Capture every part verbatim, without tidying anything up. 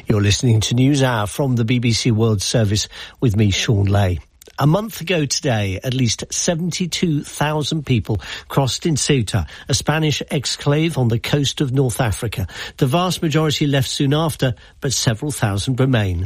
You're listening to News Hour from the B B C World Service with me, Sean Lay. A month ago today, at least seventy-two thousand people crossed in Ceuta, a Spanish exclave on the coast of North Africa. The vast majority left soon after, but several thousand remain.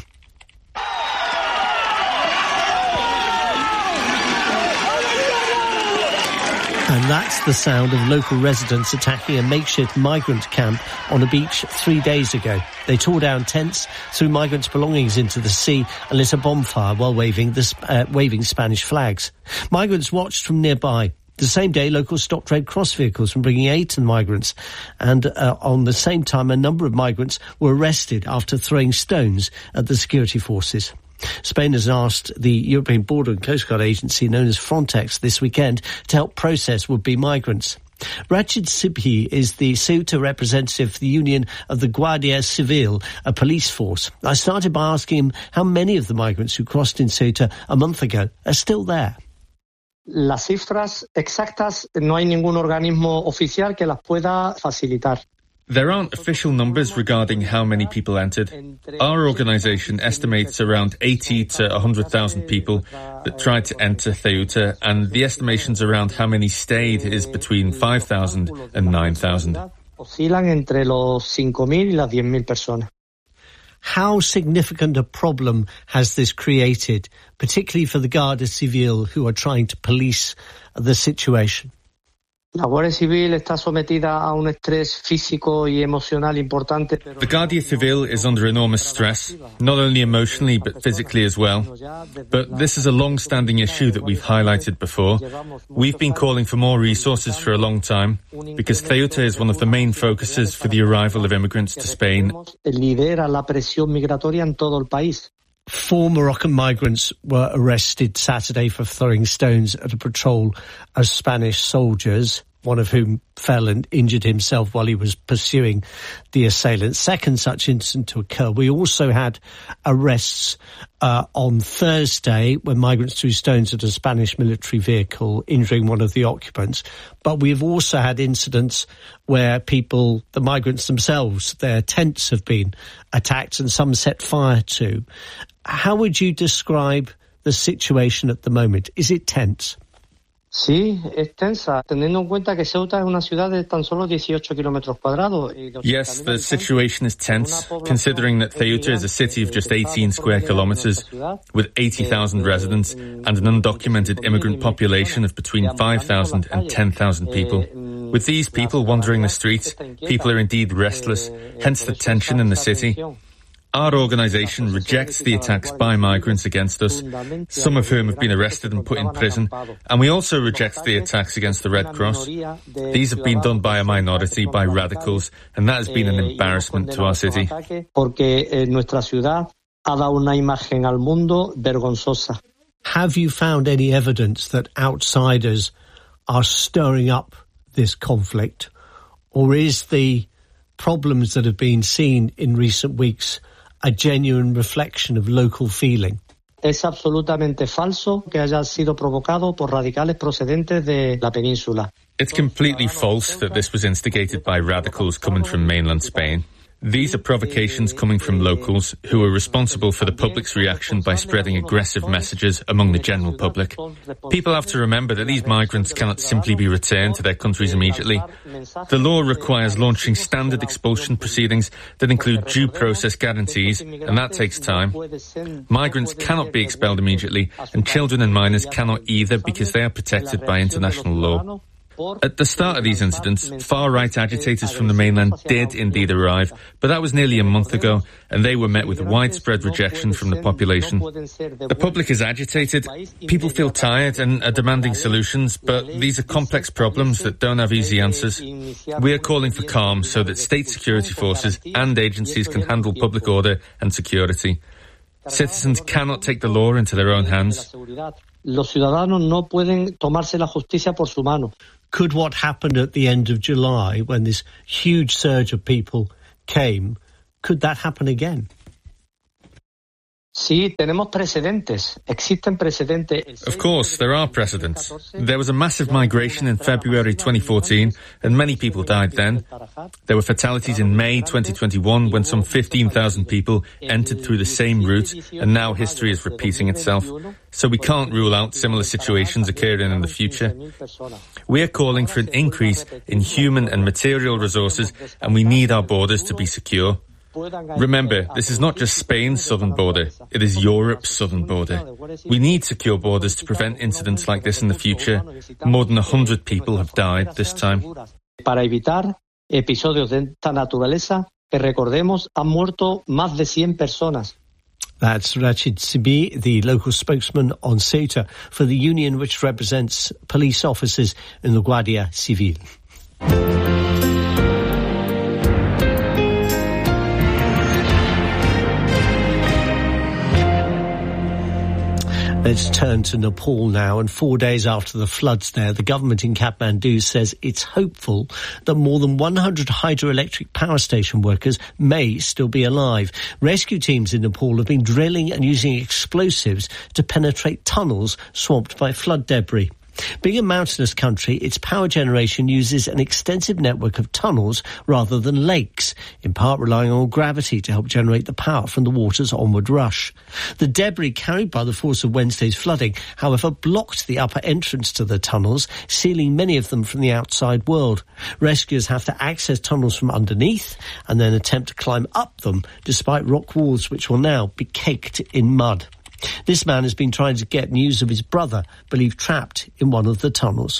And that's the sound of local residents attacking a makeshift migrant camp on a beach three days ago. They tore down tents, threw migrants' belongings into the sea and lit a bonfire while waving, the, uh, waving Spanish flags. Migrants watched from nearby. The same day, locals stopped Red Cross vehicles from bringing aid to the migrants. And uh, on the same time, a number of migrants were arrested after throwing stones at the security forces. Spain has asked the European Border and Coast Guard Agency, known as Frontex, this weekend to help process would-be migrants. Rachid Sibhi is the Ceuta representative for the Union of the Guardia Civil, a police force. I started by asking him how many of the migrants who crossed in Ceuta a month ago are still there. Las cifras exactas, no hay ningún organismo oficial que las pueda facilitar. There aren't official numbers regarding how many people entered. Our organisation estimates around eighty to one hundred thousand people that tried to enter Ceuta, and the estimations around how many stayed is between five thousand and nine thousand. Oscilan entre los cinco mil y las diez mil personas. How significant a problem has this created, particularly for the Guardia Civil who are trying to police the situation? La Guardia Civil está sometida a un estrés físico y emocional importante. The Guardia Civil is under enormous stress, not only emotionally but physically as well. But this is a long-standing issue that we've highlighted before. We've been calling for more resources for a long time because Ceuta is one of the main focuses for the arrival of immigrants to Spain. Lidera la presión migratoria en todo el país. Four Moroccan migrants were arrested Saturday for throwing stones at a patrol of Spanish soldiers, one of whom fell and injured himself while he was pursuing the assailant. Second such incident to occur. We also had arrests uh, on Thursday when migrants threw stones at a Spanish military vehicle, injuring one of the occupants. But we've also had incidents where people, the migrants themselves, their tents have been attacked and some set fire to. How would you describe the situation at the moment? Is it tense? Sí, es tensa, teniendo en cuenta que Ceuta es una ciudad de tan solo dieciocho kilómetros cuadrados. Yes, the situation is tense, considering that Ceuta is a city of just eighteen square kilometres, with eighty thousand residents and an undocumented immigrant population of between five thousand and ten thousand people. With these people wandering the streets, people are indeed restless, hence the tension in the city. Our organisation rejects the attacks by migrants against us, some of whom have been arrested and put in prison, and we also reject the attacks against the Red Cross. These have been done by a minority, by radicals, and that has been an embarrassment to our city. Have you found any evidence that outsiders are stirring up this conflict, or is the problems that have been seen in recent weeks a genuine reflection of local feeling? Es absolutamente falso que haya sido provocado por radicales procedentes de la península. It's completely false that this was instigated by radicals coming from mainland Spain. These are provocations coming from locals who are responsible for the public's reaction by spreading aggressive messages among the general public. People have to remember that these migrants cannot simply be returned to their countries immediately. The law requires launching standard expulsion proceedings that include due process guarantees, and that takes time. Migrants cannot be expelled immediately, and children and minors cannot either because they are protected by international law. At the start of these incidents, far-right agitators from the mainland did indeed arrive, but that was nearly a month ago, and they were met with widespread rejection from the population. The public is agitated, people feel tired and are demanding solutions, but these are complex problems that don't have easy answers. We are calling for calm so that state security forces and agencies can handle public order and security. Citizens cannot take the law into their own hands. Los ciudadanos no pueden tomarse la justicia por su mano. Could what happened at the end of July, when this huge surge of people came, could that happen again? Sí, tenemos precedentes. Existen precedentes. Of course, there are precedents. There was a massive migration in February twenty fourteen, and many people died then. There were fatalities in May twenty twenty-one when some fifteen thousand people entered through the same route, and now history is repeating itself. So we can't rule out similar situations occurring in the future. We are calling for an increase in human and material resources, and we need our borders to be secure. Remember, this is not just Spain's southern border, it is Europe's southern border. We need secure borders to prevent incidents like this in the future. More than one hundred people have died this time. Para evitar episodios de esta naturaleza, que recordemos, han muerto más de cien personas. That's Rachid Sibi, the local spokesman on Ceuta for the union which represents police officers in the Guardia Civil. Let's turn to Nepal now, and four days after the floods there, the government in Kathmandu says it's hopeful that more than one hundred hydroelectric power station workers may still be alive. Rescue teams in Nepal have been drilling and using explosives to penetrate tunnels swamped by flood debris. Being a mountainous country, its power generation uses an extensive network of tunnels rather than lakes, in part relying on gravity to help generate the power from the water's onward rush. The debris carried by the force of Wednesday's flooding, however, blocked the upper entrance to the tunnels, sealing many of them from the outside world. Rescuers have to access tunnels from underneath and then attempt to climb up them, despite rock walls which will now be caked in mud. This man has been trying to get news of his brother, believed trapped in one of the tunnels.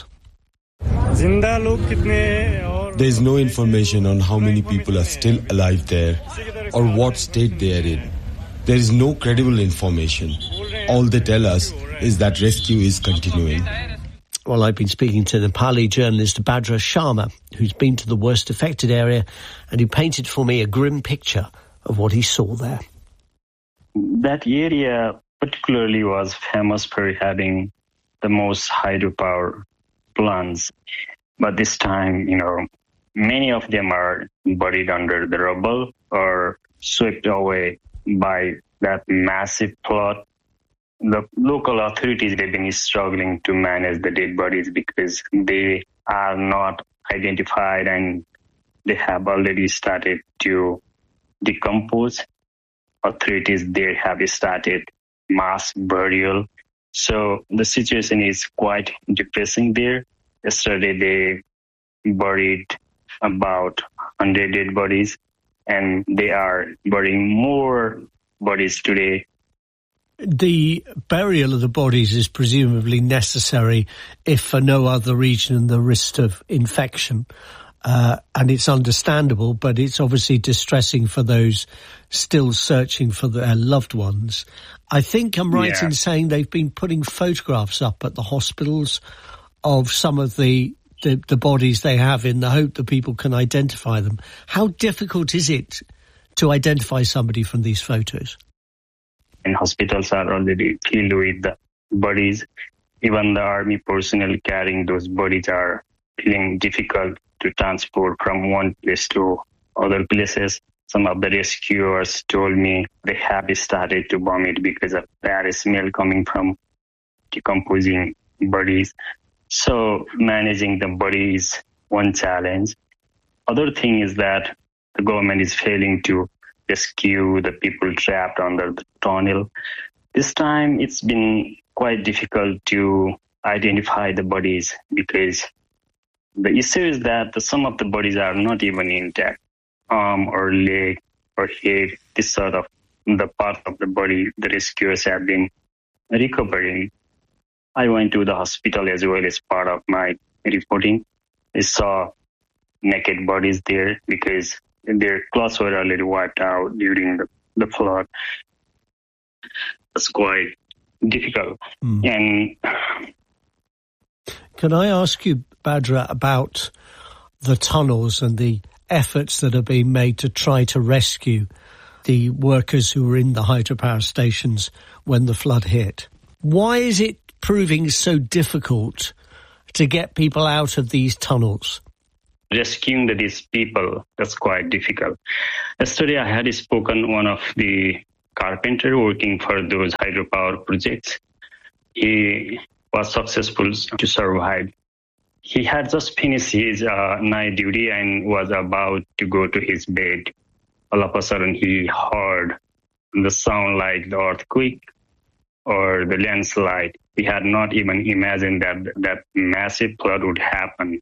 There's no information on how many people are still alive there or what state they are in. There is no credible information. All they tell us is that rescue is continuing. Well, I've been speaking to Nepali journalist Bhadra Sharma, who's been to the worst affected area and who painted for me a grim picture of what he saw there. That area particularly was famous for having the most hydropower plants. But this time, you know, many of them are buried under the rubble or swept away by that massive flood. The local authorities, they've been struggling to manage the dead bodies because they are not identified and they have already started to decompose. Authorities there have started mass burial. So the situation is quite depressing there. Yesterday they buried about one hundred dead bodies and they are burying more bodies today. The burial of the bodies is presumably necessary if for no other reason than the risk of infection. Uh, and it's understandable, but it's obviously distressing for those still searching for their loved ones. I think I'm right yeah. in saying they've been putting photographs up at the hospitals of some of the, the, the bodies they have in the hope that people can identify them. How difficult is it to identify somebody from these photos? And hospitals are already filled with the bodies. Even the army personnel carrying those bodies are feeling difficult to transport from one place to other places. Some of the rescuers told me they have started to vomit because of bad smell coming from decomposing bodies. So managing the body is one challenge. Other thing is that the government is failing to rescue the people trapped under the tunnel. This time it's been quite difficult to identify the bodies because the issue is that the, some of the bodies are not even intact. Arm or leg or head, this sort of the part of the body the rescuers have been recovering. I went to the hospital as well as part of my reporting. I saw naked bodies there because their clothes were already wiped out during the, the flood. It's quite difficult. Mm. And can I ask you, Bhadra, about the tunnels and the efforts that are being made to try to rescue the workers who were in the hydropower stations when the flood hit? Why is it proving so difficult to get people out of these tunnels? Rescuing these people, that's quite difficult. Yesterday I had spoken one of the carpenter working for those hydropower projects. He was successful to survive. He had just finished his uh, night duty and was about to go to his bed. All of a sudden, he heard the sound like the earthquake or the landslide. He had not even imagined that that massive flood would happen.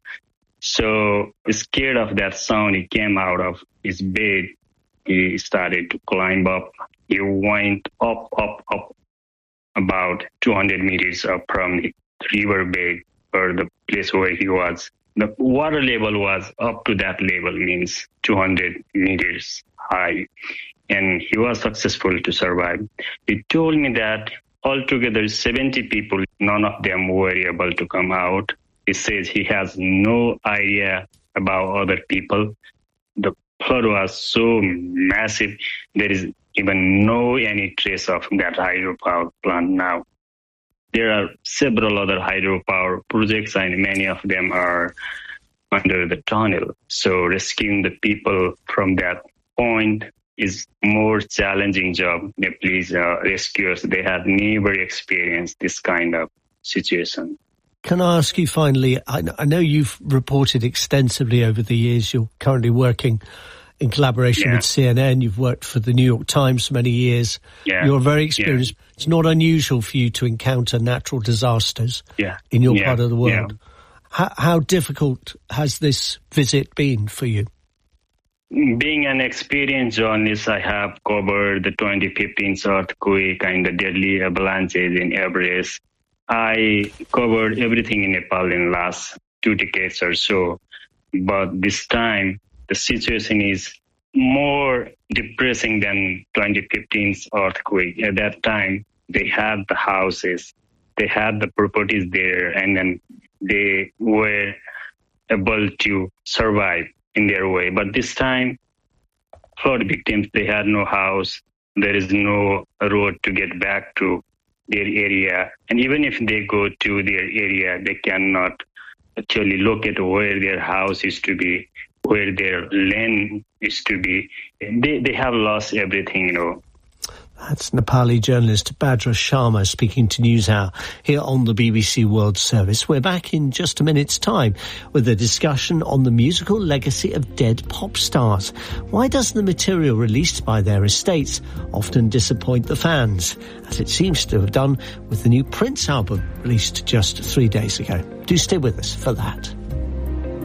So, scared of that sound, he came out of his bed. He started to climb up. He went up, up, up, about two hundred meters up from the river bed or the place where he was. The water level was up to that level, means two hundred meters high. And he was successful to survive. He told me that altogether seventy people, none of them were able to come out. He says he has no idea about other people. The flood was so massive, there is even no any trace of that hydropower plant now. There are several other hydropower projects and many of them are under the tunnel. So rescuing the people from that point is more challenging job. The police uh, rescuers, they have never experienced this kind of situation. Can I ask you finally, I, I know you've reported extensively over the years. You're currently working in collaboration yeah. with C N N. You've worked for the New York Times for many years. Yeah. You're very experienced. Yeah. It's not unusual for you to encounter natural disasters yeah. in your yeah. part of the world. Yeah. How, how difficult has this visit been for you? Being an experienced journalist, I have covered the twenty fifteen earthquake and the deadly avalanches in Everest. I covered everything in Nepal in the last two decades or so. But this time, the situation is more depressing than twenty fifteen's earthquake. At that time, they had the houses, they had the properties there, and then they were able to survive in their way. But this time, flood victims, they had no house. There is no road to get back to their area. And even if they go to their area, they cannot actually locate where their house is to be, where their land is to be. They they have lost everything, you know. That's Nepali journalist Badra Sharma speaking to NewsHour here on the B B C World Service. We're back in just a minute's time with a discussion on the musical legacy of dead pop stars. Why doesn't the material released by their estates often disappoint the fans, as it seems to have done with the new Prince album released just three days ago? Do stay with us for that.